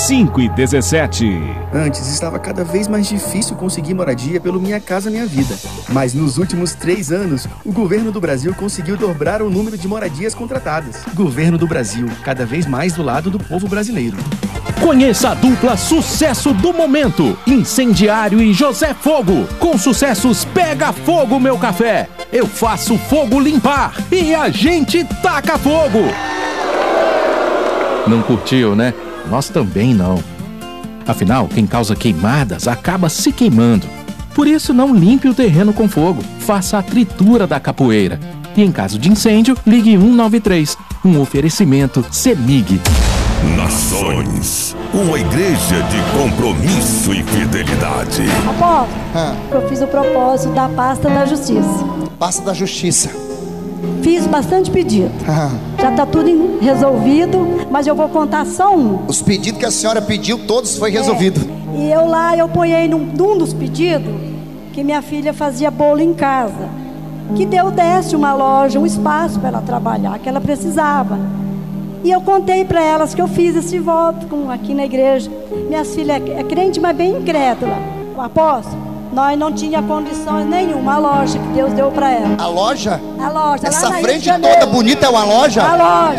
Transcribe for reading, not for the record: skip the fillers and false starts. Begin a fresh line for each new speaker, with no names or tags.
5:17.
Antes estava cada vez mais difícil conseguir moradia pelo Minha Casa Minha Vida. Mas nos últimos 3 anos, o governo do Brasil conseguiu dobrar o número de moradias contratadas. Governo do Brasil, cada vez mais do lado do povo brasileiro.
Conheça a dupla sucesso do momento, Incendiário e José Fogo. Com sucessos Pega Fogo Meu Café, Eu Faço Fogo Limpar e A Gente Taca Fogo. Não curtiu, né? Nós também não. Afinal, quem causa queimadas acaba se queimando. Por isso, não limpe o terreno com fogo. Faça a tritura da capoeira. E em caso de incêndio, ligue 193. Um oferecimento CEMIG.
Nações, uma igreja de compromisso e fidelidade.
Apóstolo, eu fiz o propósito da pasta da justiça.
Pasta da justiça.
Fiz bastante pedido. Já está tudo resolvido, mas eu vou contar só um.
Os pedidos que a senhora pediu, todos foi resolvido.
E eu ponhei num dos pedidos que minha filha fazia bolo em casa. Que Deus desse uma loja, um espaço para ela trabalhar, que ela precisava. E eu contei para elas que eu fiz esse voto aqui na igreja. Minhas filhas é crente, mas bem incrédula. O apóstolo, nós não tínhamos condições nenhuma. A loja que Deus deu para ela.
A loja?
A loja.
Essa
lá na
frente
Rio de Janeiro.
toda bonita é uma loja?
A loja.